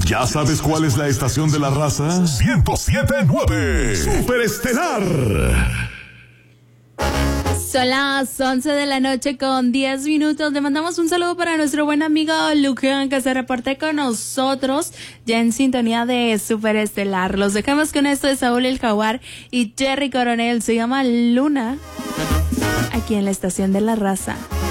¿Ya sabes cuál es la estación de la raza? 107.9 Superestelar. Son las 11 de la noche con 10 minutos. Le mandamos un saludo para nuestro buen amigo Lucan, que se reporte con nosotros ya en sintonía de Superestelar. Los dejamos con esto de Saúl el Jaguar y Jerry Coronel. Se llama Luna, aquí en la estación de la raza.